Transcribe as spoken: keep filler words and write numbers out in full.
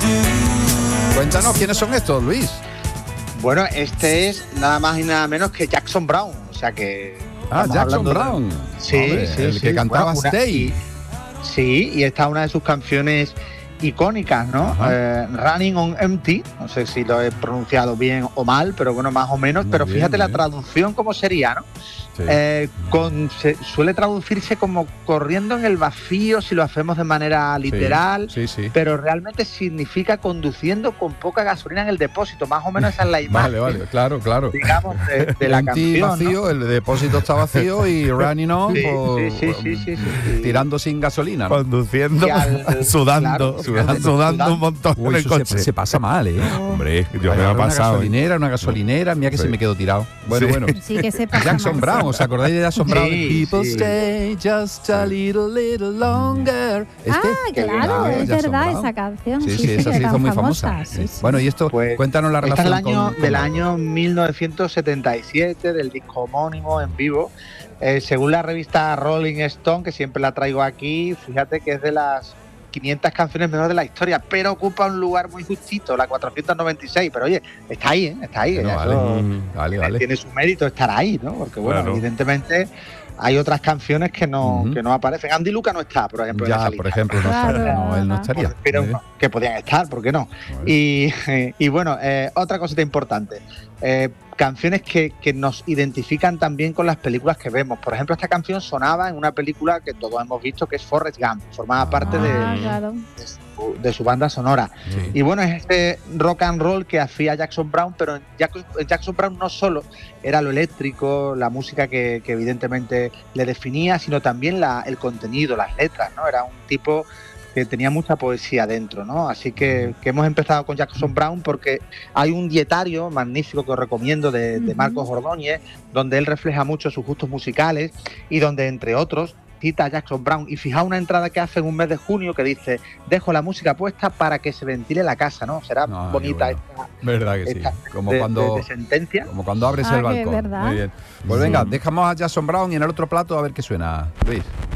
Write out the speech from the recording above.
Cuéntanos quiénes son estos, Luis. Bueno, este es nada más y nada menos que Jackson Browne, o sea que... Ah, Jackson Browne. De... Sí, Hombre, sí, el sí. que cantaba Bueno, una... Stay. Y... Sí, y esta es una de sus canciones icónicas, ¿no? Eh, Running on Empty, no sé si lo he pronunciado bien o mal, pero bueno, más o menos, muy pero bien, fíjate la bien. traducción cómo sería, ¿no? Sí. Eh, con, se, suele traducirse como corriendo en el vacío si lo hacemos de manera literal, sí, sí, sí. pero realmente significa conduciendo con poca gasolina en el depósito, más o menos esa es la imagen. Vale, vale, claro, claro. Digamos, de, de la Empty, canción, vacío, ¿no? el depósito está vacío y running on, Sí, por, sí, sí, sí, sí, sí, sí. tirando sin gasolina, ¿no? Conduciendo, al, sudando, claro, sudando, sudando un montón Uy, en el eso coche. se, se pasa mal, ¿eh? Hombre, yo me Agarrar ha una pasado. gasolinera, una gasolinera, mira que Sí. se me quedó tirado. Bueno, Sí. bueno. Sí, que se pasa Jackson mal. Browne, ¿os acordáis de Jackson Browne? Sí, People sí. stay just a little, little longer. ¿Este? Ah, Qué claro, bien. es Jackson verdad Brown. esa canción. Sí, Sí, sí, esa se tan hizo muy famosa. Sí, sí. Bueno, y esto, Pues, cuéntanos la esta relación es del año, con, con- del año mil novecientos setenta y siete, del disco homónimo en vivo. Eh, según la revista Rolling Stone, que siempre la traigo aquí, fíjate que es de las quinientas canciones mejores de la historia, pero ocupa un lugar muy justito, la cuatrocientos noventa y seis. Pero oye, está ahí, ¿eh? Está ahí. Bueno, Eso, vale, Mm, vale, vale. tiene su mérito estar ahí, ¿no? Porque bueno, Claro. evidentemente hay otras canciones que no, Ujú. que no aparecen. Andy Luca no está, por ejemplo, en Ya, esa por lista. ejemplo, no, Claro, estaría, no, él no no. estaría. Pero Muy bien. que podían estar, ¿por qué no? Bueno. Y, y bueno, eh, otra cosita importante, eh, canciones que, que nos identifican también con las películas que vemos. Por ejemplo, esta canción sonaba en una película que todos hemos visto, que es Forrest Gump, formaba parte de, Ah, claro. de su, de su banda sonora. Sí. Y bueno, es este rock and roll que hacía Jackson Browne, pero en Jackson, en Jackson Browne no solo era lo eléctrico, la música que, que evidentemente le definía, sino también la, el contenido, las letras, ¿no? Era un tipo que tenía mucha poesía dentro, ¿no? Así que, que hemos empezado con Jackson Browne porque hay un dietario magnífico que os recomiendo de, de Marcos Ordóñez, donde él refleja mucho sus gustos musicales y donde, entre otros, cita a Jackson Browne. Y fijaos una entrada que hace en un mes de junio que dice: dejo la música puesta para que se ventile la casa, ¿no? Será Ay, bonita bueno. esta, Verdad que sí. esta Como de, cuando, de- de sentencia. como cuando abres Ah, el que balcón. verdad. Muy bien. Pues venga, dejamos a Jackson Brown y en el otro plato a ver qué suena, Luis.